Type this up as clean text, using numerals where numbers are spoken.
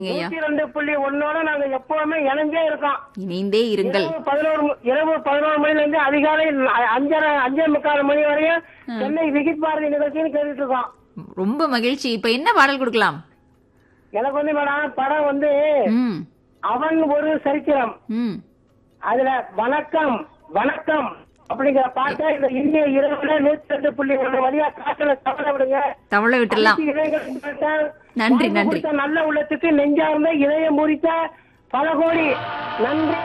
ஐயா. 102.1 நாங்க எப்பவுமே இணைஞ்சே இருக்கோம். இணைந்தே இருங்கள். இரவு 11 மணில இருந்து அதிகாலை 5:45 மணி வரையும் சென்னை விகித் பாரதி நிகழ்ச்சின்னு கேட்டுட்டு இருக்கோம். ரொம்ப மகிழ்ச்சி. இப்ப என்ன பாடல் கொடுக்கலாம்? எனக்கு மேடம் படம் ம், அவன் ஒரு சரித்திரம். ம். அதுல வணக்கம் வணக்கம் அப்படிங்கிற பாட்டை இந்த இந்திய இரவுல 102.1 வழியா காட்டுல தவற விடுங்க. தவளை விட்டுலாம். நன்றி, நன்றி. நல்ல உள்ளத்துக்கு நெஞ்சார்ந்த இதயம் முறித்த பல கோடி நன்றி.